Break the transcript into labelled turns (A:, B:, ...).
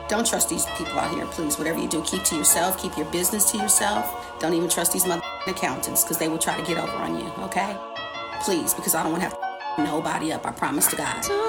A: Don't trust these people out here, please. Whatever you do, keep to yourself. Keep your business to yourself. Don't even trust these accountants because they will try to get over on you, okay? Please, because I don't want to have nobody up. I promise to God.